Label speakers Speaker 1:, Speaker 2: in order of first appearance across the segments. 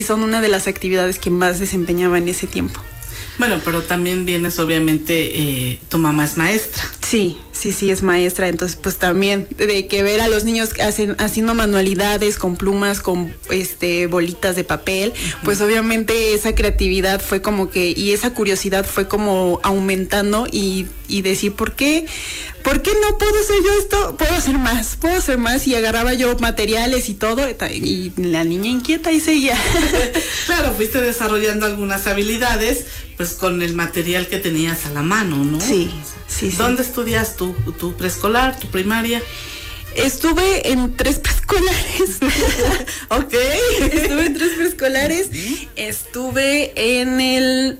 Speaker 1: son una de las actividades que más desempeñaba en ese tiempo.
Speaker 2: Bueno, pero también vienes, obviamente, tu mamá es maestra.
Speaker 1: Sí, es maestra, entonces pues también de que ver a los niños haciendo manualidades con plumas, con bolitas de papel, pues obviamente esa creatividad fue como que, y esa curiosidad fue como aumentando y decir, ¿por qué no puedo hacer yo esto? Puedo hacer más, y agarraba yo materiales y todo, y la niña inquieta y seguía.
Speaker 2: Claro, fuiste desarrollando algunas habilidades, pues con el material que tenías a la mano, ¿no?
Speaker 1: Sí.
Speaker 2: ¿Dónde estudias tu preescolar, tu primaria?
Speaker 1: Estuve en 3 preescolares.
Speaker 2: Ok.
Speaker 1: Estuve en 3 preescolares. Estuve en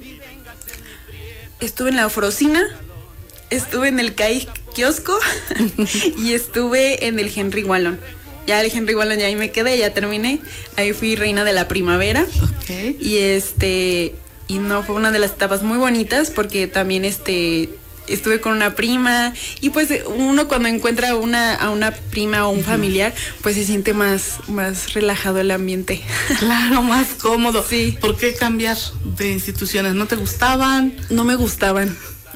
Speaker 1: la Ofrocina, estuve en el CAI Kiosco y estuve en el Henry Wallon. Ya el Henry Wallon, ya ahí me quedé, ya terminé. Ahí fui reina de la primavera.
Speaker 2: Okay.
Speaker 1: Y no, fue una de las etapas muy bonitas porque también estuve con una prima, y pues uno cuando encuentra a una prima o un familiar, pues se siente más relajado el ambiente.
Speaker 2: Claro, más cómodo.
Speaker 1: Sí.
Speaker 2: ¿Por qué cambiar de instituciones? ¿No te gustaban?
Speaker 1: No me gustaban.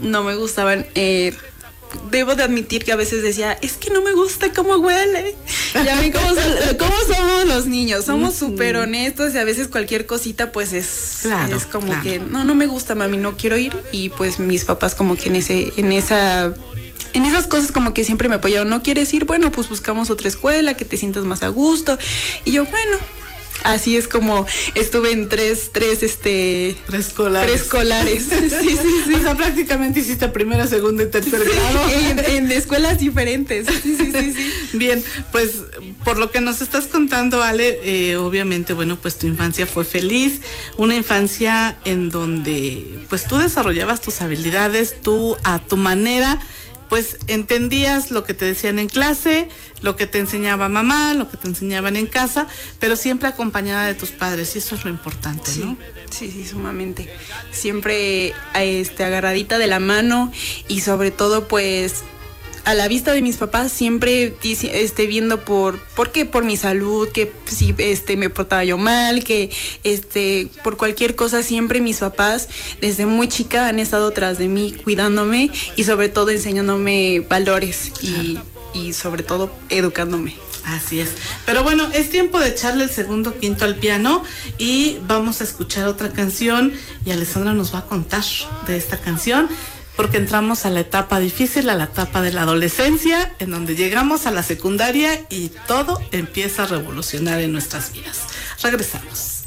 Speaker 1: Debo de admitir que a veces decía, es que no me gusta cómo huele. Ya ven cómo somos los niños, somos súper honestos, y a veces cualquier cosita pues es como que no me gusta, mami, no quiero ir. Y pues mis papás como que en esas cosas como que siempre me apoyaron. ¿No quieres ir? Bueno, pues buscamos otra escuela que te sientas más a gusto. Y yo, bueno, así es como estuve en tres preescolares. Sí.
Speaker 2: O sea, prácticamente hiciste primero, segundo y tercer grado.
Speaker 1: En escuelas diferentes. Sí.
Speaker 2: Bien, pues por lo que nos estás contando, Ale, obviamente, bueno, pues tu infancia fue feliz, una infancia en donde pues tú desarrollabas tus habilidades, tú a tu manera, pues entendías lo que te decían en clase, lo que te enseñaba mamá, lo que te enseñaban en casa, pero siempre acompañada de tus padres, y eso es lo importante, ¿no?
Speaker 1: Sí, sumamente. Siempre agarradita de la mano, y sobre todo pues a la vista de mis papás, siempre viendo por qué, por mi salud, que si me portaba yo mal, que por cualquier cosa, siempre mis papás desde muy chica han estado tras de mí, cuidándome y sobre todo enseñándome valores y sobre todo educándome.
Speaker 2: Así es. Pero bueno, es tiempo de echarle el segundo quinto al piano y vamos a escuchar otra canción, y Alessandra nos va a contar de esta canción, porque entramos a la etapa difícil, a la etapa de la adolescencia, en donde llegamos a la secundaria y todo empieza a revolucionar en nuestras vidas. Regresamos.